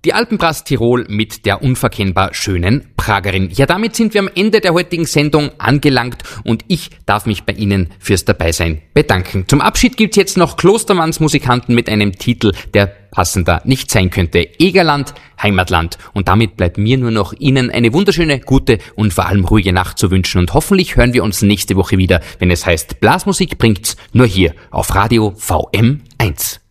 Die Alpenbrass Tirol mit der unverkennbar schönen Pragerin. Ja, damit sind wir am Ende der heutigen Sendung angelangt und ich darf mich bei Ihnen fürs Dabeisein bedanken. Zum Abschied gibt's jetzt noch Klostermanns Musikanten mit einem Titel, der passender nicht sein könnte. Egerland, Heimatland. Und damit bleibt mir nur noch Ihnen eine wunderschöne, gute und vor allem ruhige Nacht zu wünschen. Und hoffentlich hören wir uns nächste Woche wieder, wenn es heißt, Blasmusik bringt's nur hier auf Radio VM1.